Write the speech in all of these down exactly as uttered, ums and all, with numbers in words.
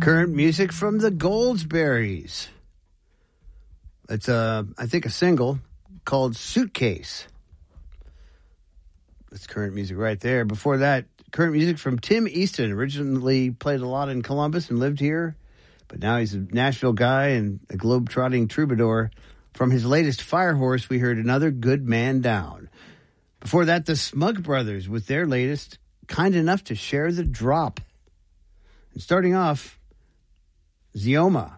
Current music from the Goldsberries. It's, uh, I think, a single called Suitcase. That's current music right there. Before that, current music from Tim Easton. Originally played a lot in Columbus and lived here, but now he's a Nashville guy and a globe-trotting troubadour. From his latest Firehorse, we heard Another Good Man Down. Before that, the Smug Brothers with their latest, Kind Enough to Share the Drop. And starting off, Zioma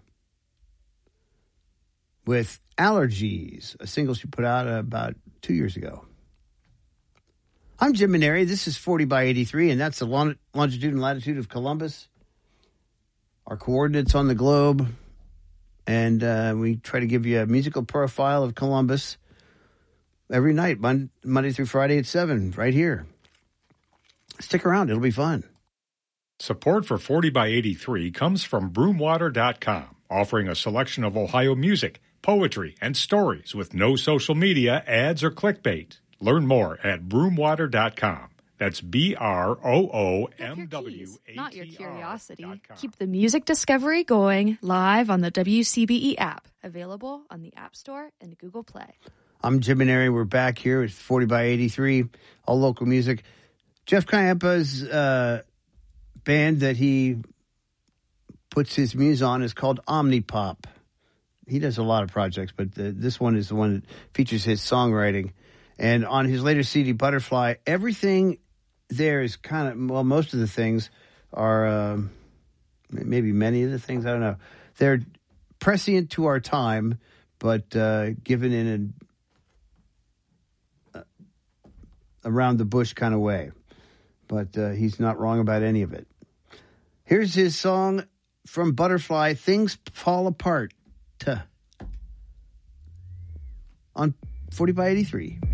with Allergies, a single she put out about two years ago. I'm Jim Maneri. This is forty by eighty-three, and that's the long, longitude and latitude of Columbus. Our coordinates on the globe. And uh, we try to give you a musical profile of Columbus every night, Mon- Monday through Friday at seven, right here. Stick around. It'll be fun. Support for forty by eighty-three comes from broomwater dot com, offering a selection of Ohio music, poetry, and stories with no social media, ads, or clickbait. Learn more at broomwater dot com. That's B R O O M W A T R. Not your curiosity. Keep the music discovery going live on the W C B E app. Available on the App Store and Google Play. I'm Jim Maneri. We're back here with forty by eighty-three, all local music. Jeff Kiempa's uh, band that he puts his muse on is called Omnipop. He does a lot of projects, but the, this one is the one that features his songwriting. And on his latest C D, Butterfly, everything there is kind of, well, most of the things are, um, maybe many of the things, I don't know. They're prescient to our time, but uh, given in a uh, around the bush kind of way. But uh, he's not wrong about any of it. Here's his song from Butterfly, Things Fall Apart. Tuh. On forty by eighty-three.